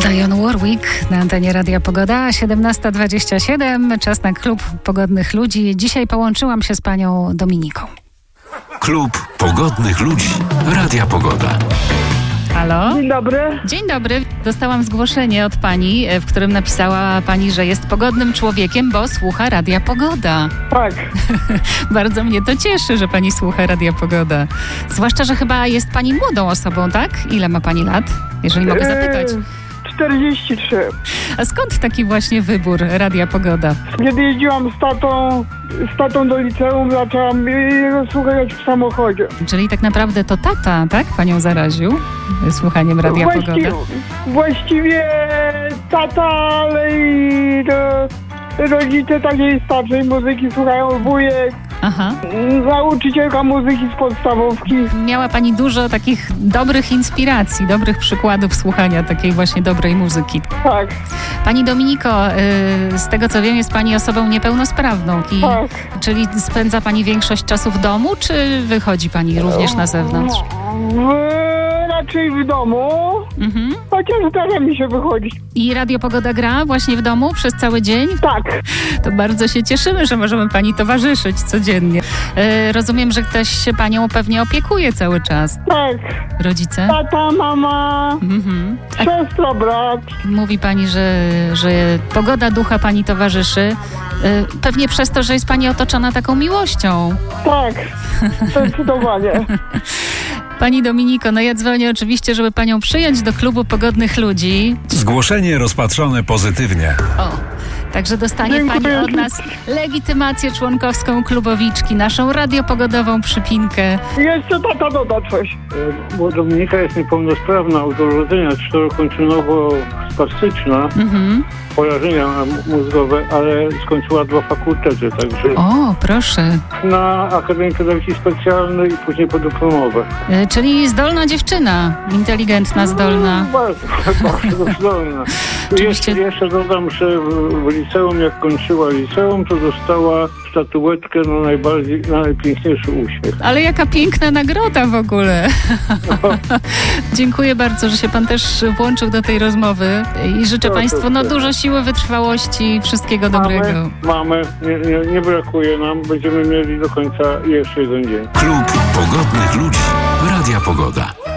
Dionne Warwick na antenie Radia Pogoda, 17:27, czas na Klub Pogodnych Ludzi. Dzisiaj połączyłam się z panią Dominiką. Klub Pogodnych Ludzi Radia Pogoda. Halo? Dzień dobry. Dzień dobry. Dostałam zgłoszenie od pani, w którym napisała pani, że jest pogodnym człowiekiem, bo słucha Radia Pogoda. Tak. Bardzo mnie to cieszy, że pani słucha Radia Pogoda. Zwłaszcza, że chyba jest pani młodą osobą, tak? Ile ma pani lat, jeżeli mogę zapytać? 43. A skąd taki właśnie wybór Radia Pogoda? Kiedy jeździłam z tatą do liceum, zaczęłam jego słuchać w samochodzie. Czyli tak naprawdę to tata, tak? Panią zaraził słuchaniem Radia Pogoda? Właściwie tata, ale i rodzice takiej starszej muzyki słuchają, wujek. Aha. Nauczycielka muzyki z podstawówki. Miała pani dużo takich dobrych inspiracji, dobrych przykładów słuchania takiej właśnie dobrej muzyki. Tak. Pani Dominiko, z tego co wiem, jest pani osobą niepełnosprawną. Tak. Czyli spędza pani większość czasu w domu, czy wychodzi pani również na zewnątrz? Raczej w domu, chociaż zdarza mi się wychodzić. I Radio Pogoda gra właśnie w domu przez cały dzień? Tak. To bardzo się cieszymy, że możemy pani towarzyszyć codziennie. Rozumiem, że ktoś się panią pewnie opiekuje cały czas. Tak. Rodzice? Tata, mama, siostra, brat. Mówi pani, że pogoda ducha pani towarzyszy. Pewnie przez to, że jest pani otoczona taką miłością. Tak, zdecydowanie. Pani Dominiko, no ja dzwonię oczywiście, żeby panią przyjąć do Klubu Pogodnych Ludzi. Zgłoszenie rozpatrzone pozytywnie. O, także dostanie pani od nas legitymację członkowską klubowiczki, naszą radiopogodową przypinkę. Jeszcze tata doda coś. Bo Dominika jest niepełnosprawna od urodzenia, czterokończynowo-spastyczna, porażenia mózgowe, ale skończyła 2 fakultety, także O, proszę. na Akademii Pedagogiki Specjalnej i później podyplomowe. Czyli zdolna dziewczyna, inteligentna, zdolna. Bardzo zdolna. Oczywiście. Jeszcze dodam, że w liceum, jak kończyła liceum, to dostała statuetkę na najpiękniejszy uśmiech. Ale jaka piękna nagroda w ogóle. Dziękuję bardzo, że się pan też włączył do tej rozmowy i życzę państwu dużo siły, wytrwałości i wszystkiego dobrego. Mamy. Nie brakuje nam. Będziemy mieli do końca jeszcze jeden dzień. Klub Pogodnych Ludzi Radia Pogoda.